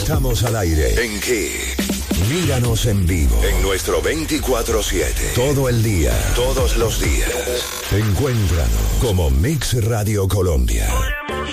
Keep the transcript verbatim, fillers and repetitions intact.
Estamos al aire. ¿En qué? Míranos en vivo. En nuestro veinticuatro siete. Todo el día. Todos los días. Encuéntranos como Mix Radio Colombia.